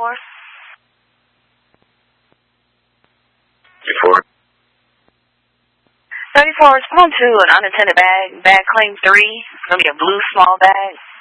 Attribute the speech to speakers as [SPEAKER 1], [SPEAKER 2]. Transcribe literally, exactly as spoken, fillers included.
[SPEAKER 1] thirty-four?
[SPEAKER 2] thirty-four.
[SPEAKER 1] thirty-four, respond to an unattended bag, bag claim three. It's going to be a blue small bag.